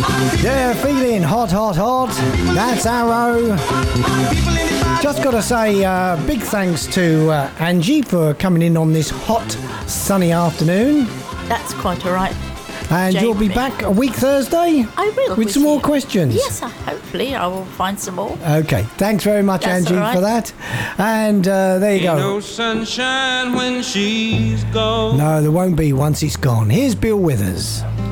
Yeah, feeling hot, hot, hot. That's Arrow. Just got to say big thanks to Angie for coming in on this hot, sunny afternoon. That's quite all right. And Jamie. you'll be back a week Thursday? I will. With some more questions? Yes, hopefully I will find some more. Okay, thanks very much, That's Angie, all right. for that. And there you go. No sunshine when she's gone. No, there won't be once it's gone. Here's Bill Withers.